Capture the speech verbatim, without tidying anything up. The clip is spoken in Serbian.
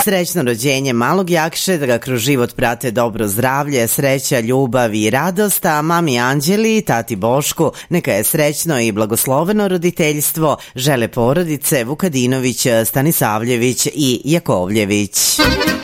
Srećno rođenje malog Jakše, da ga kroz život prate dobro zdravlje, sreća, ljubav i radost, a mami Anđeli i tati Bošku neka je srećno i blagosloveno roditeljstvo, žele porodice Vukadinović, Stanisavljević i Jakovljević.